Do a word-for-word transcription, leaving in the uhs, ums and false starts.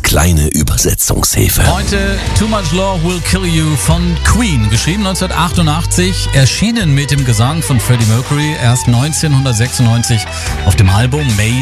kleine Übersetzungshilfe. Heute Too Much Love Will Kill You von Queen, geschrieben neunzehnhundertachtundachtzig, erschienen mit dem Gesang von Freddie Mercury erst neunzehnhundertsechsundneunzig auf dem Album Made